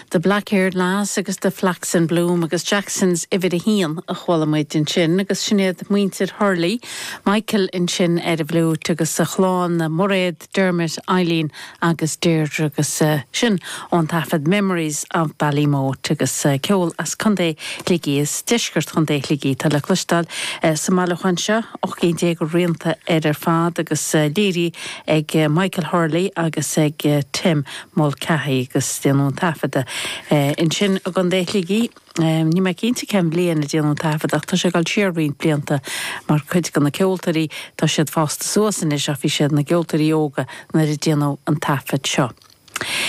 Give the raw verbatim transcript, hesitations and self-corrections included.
The Black-haired lass agus the Flaxen Bloom agus Jackson's ifid a hían a chhualamuid in sin agus sinnéad muintir Hurley, Michael in sin er a bhlú agus a chláán na Mairead, Dermot, Eileen agus Deirdre agus uh, sin on tafad Memories of Ballymore agus uh, ceol as chundé ligi is disgurt chundé ligi tal a clustal uh, sa malachanse och génté go rianta er ar fad agus uh, Léiri ag uh, Michael Hurley agus ag uh, Tim Mulcahy agus déanún tafada uh, in sin a gundé ligi Um, ní me cinnta cem bliana déanú tafad ach tá sé gáil siarmhaoin blianta mar chuid gan na ceoltarí tá siad fásta suasan is a bhí siad na ceoltarí óga na déanú an tafad seo.